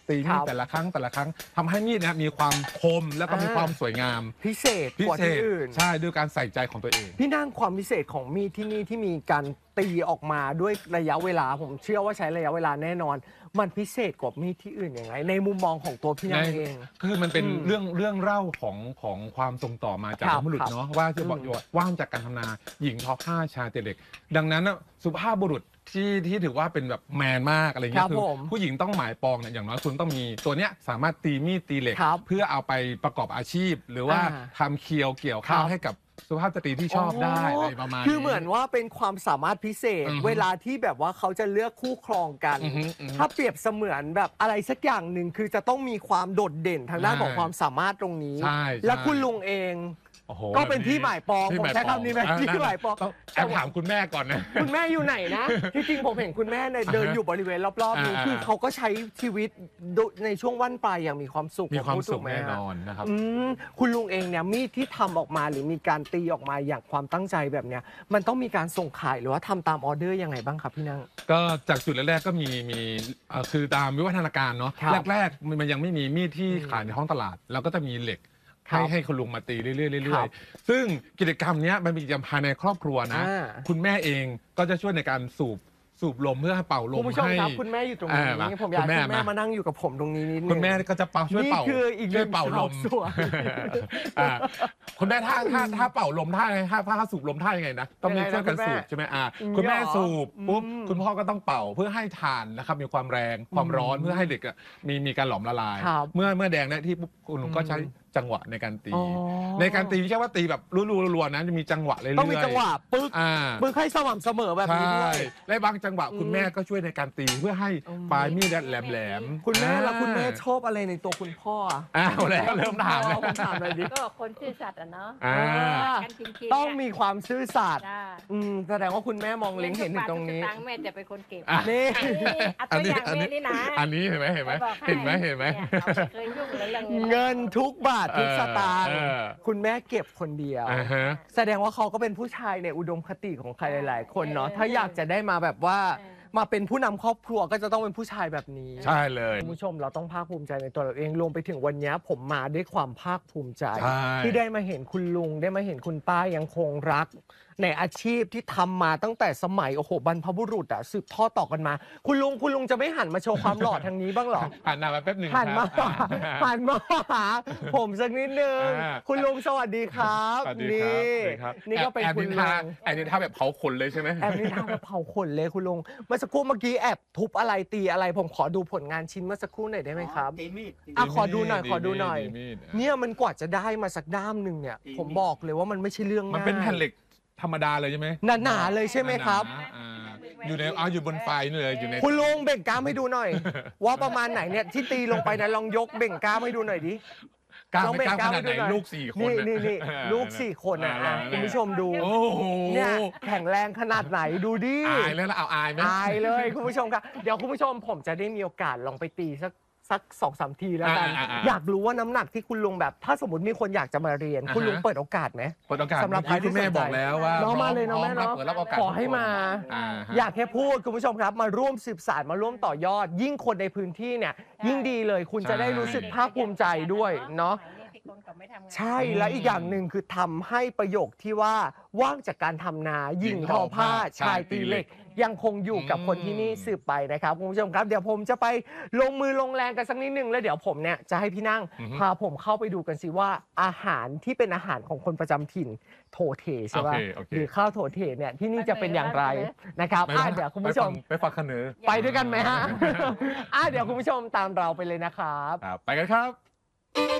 ตีมีดแต่ละครั้งทำให้มีดเนี่ยมีความคมแล้วก็มีความสวยงามพิเศษกว่าที่อื่นใช่ด้วยการใส่ใจของตัวเองพี่นั่งความพิเศษของมีดที่นี่ที่มีการตีออกมาด้วยระยะเวลาผมเชื่อว่าใช้ระยะเวลาแน่นอนมันพิเศษกว่ามีดที่อื่นยังไงในมุมมองของตัวพี่นั่งเองคือมันเป็นเรื่องเล่าของความทรงต่อมาจากบรรพบุรุษเนาะว่าจะบอกว่างจากการทำนาหญิงทอผ้าชายตีเหล็กดังนั้นสุภาพบุรุษที่ถือว่าเป็นแบบแมนมากอะไรเงี้ยคือผู้หญิงต้องหมายปองเนี่ยอย่างน้อยคุณต้องมีตัวเนี้ยสามารถตีมีดตีเหล็กเพื่อเอาไปประกอบอาชีพหรือว่าทำเคียวเกี่ยวข้าวให้กับสุภาพสตรีที่ชอบได้อะไรประมาณนี้คือเหมือนว่าเป็นความสามารถพิเศษเวลาที่แบบว่าเขาจะเลือกคู่ครองกันถ้าเปรียบเสมือนแบบอะไรสักอย่างหนึ่งคือจะต้องมีความโดดเด่นทางด้านของความสามารถตรงนี้และคุณลุงเองก็เป็นที่หมายปองผมใช้คำนี้ไหมที่หมายปองแอบถามคุณแม่ก่อนนะคุณแม่อยู่ไหนนะที่จริงผมเห็นคุณแม่เดินอยู่บริเวณรอบๆนี้คือเขาก็ใช้ชีวิตในช่วงวันปลายอย่างมีความสุขมีความสุขแน่นอนนะครับคุณลุงเองเนี่ยมีดที่ทำออกมาหรือมีการตีออกมาอย่างความตั้งใจแบบเนี้ยมันต้องมีการส่งขายหรือว่าทำตามออเดอร์ยังไงบ้างครับพี่นั่งก็จากจุดแรกๆก็มีคือตามวิวัฒนาการเนาะแรกๆมันยังไม่มีมีดที่ขายในท้องตลาดเราก็จะมีเหล็กให้คุณลุงมาตีเรื่อยๆซึ่งกิจกรรมนี้มันเป็นกิจกรรมภายในครอบครัวนะคุณแม่เองก็จะช่วยในการสูบลมเพื่อเป่าลมให้คุณผู้ชมครับคุณแม่อยู่ตรงนี้ผมอยากให้คุณแม่มานั่งอยู่กับผมตรงนี้นิดนึงคุณแม่ก็จะช่วยเป่าช่วยเป่าลมคุณแม่ถ้าเป่าลมท่าไงถ้าสูบลมท่ายังไงนะต้องมีเครื่องกันสูบใช่ไหมคุณแม่สูบปุ๊บคุณพ่อก็ต้องเป่าเพื่อให้ถ่านนะครับมีความแรงความร้อนเพื่อให้เหล็กมีการหลอมละลายเมื่อแดงได้ที่ปุ๊บคุณลุงก็ใช้จังหวะในการตีไม่ใช่ว่าตีแบบรัวๆนะจะมีจังหวะเรื่อยๆต้องมีจังหวะปึ๊กให้สม่ำเสมอแบบนี้ด้วยและบางจังหวะคุณแม่ก็ช่วยในการตีเพื่อให้ปลายมีดแหลมๆคุณแม่แล้วคุณแม่ชอบอะไรในตัวคุณพ่อแล้วเริ่มถามแล้วถามเลยดิก็คนซื่อสัตย์เนาะต้องมีความซื่อสัตย์แสดงว่าคุณแม่มองเล็งเห็นถึงตรงนี้แม่จะเป็นคนเก็บนี่อันนี้นะอันนี้เห็นไหมเงินทุกบาททุกสตางค์คุณแม่เก็บคนเดียวแสดงว่าเขาก็เป็นผู้ชายในอุดมคติของใครหลายๆคนเนาะถ้าอยากจะได้มาแบบว่ามาเป็นผู้นำครอบครัวก็จะต้องเป็นผู้ชายแบบนี้ใช่เลยคุณผู้ชมเราต้องภาคภูมิใจในตัวเราเองรวมไปถึงวันนี้ผมมาด้วยความภาคภูมิใจที่ได้มาเห็นคุณลุงได้มาเห็นคุณป้ายังคงรักในอาชีพที่ทำมาตั้งแต่สมัยบรรพบุรุษสืบทอดต่อกันมาคุณลุงจะไม่หันมาโชว์ความหล่อทางนี้บ้างหรอหันมาแป๊บหนึ่งหันมาหาผมสักนิดนึงคุณลุงสวัสดีครับนี่ก็เป็นคุณลุงแอบนิท่าแบบเผาขนเลยใช่ไหมแอบนิท่าแบบเผาขนเลยคุณลุงเมื่อกี้แอบทุบอะไรตีอะไรผมขอดูผลงานชิ้นเมื่อสักครู่หน่อยได้ไหมครับขอดูหน่อยเนี่ยมันกว่าจะได้มาสักด้ามหนึ่งเนี่ยผมบอกเลยว่ามันไม่ใช่เรื่องง่ายมันเป็นแผ่นเหล็กธรรมดาเลยใช่ไหมหนาเลยใช่ไหมครับอยู่บนไฟนี่เลยอยู่ในคุณลุงเบ่งกล้ามให้ดูหน่อยว่าประมาณไหนเนี่ยที่ตีลงไปนะลองยกเบ่งกล้ามให้ดูหน่อยดิกล้ามขนาดไหนลูก4 คนนี่ลูก4 คนคุณผู้ชมดูเนี่ยแข็งแรงขนาดไหนดูดิอายแล้วเอาอายไหมอายเลยคุณผู้ชมครับเดี๋ยวคุณผู้ชมผมจะได้มีโอกาสลองไปตีสัก 2-3 ทีแล้วกันอยากรู้ว่าน้ำหนักที่คุณลุงแบบถ้าสมมติมีคนอยากจะมาเรียนคุณลุงเปิดโอกาสไหมเปิดโอกาสสำหรับที่แม่บอกแล้วว่าน้องมาเลยน้องแม่เนาะขอให้มาอยากแค่พูดคุณผู้ชมครับมาร่วมสืบสานมาร่วมต่อยอดยิ่งคนในพื้นที่เนี่ยยิ่งดีเลยคุณจะได้รู้สึกภาคภูมิใจด้วยเนาะใช่และอีกอย่างหนึ่งคือทำให้ประโยคที่ว่าว่างจากการทำนาหญิงทอผ้าชายตีเหล็กยังคงอยู่กับคนที่นี่สืบไปนะครับคุณผู้ชมครับเดี๋ยวผมจะไปลงมือลงแรงกันสักนิดนึงแล้วเดี๋ยวผมเนี่ยจะให้พี่นั่งพาผมเข้าไปดูกันสิว่าอาหารที่เป็นอาหารของคนประจำถิ่นโถเถใช่ป่ะหรือข้าวโถเถเนี่ยที่นี่จะเป็นอย่างไรนะครับเดี๋ยวคุณผู้ชมไปฟังเสนอไปด้วยกันไหมฮะเดี๋ยวคุณผู้ชมตามเราไปเลยนะครับไปกันครับ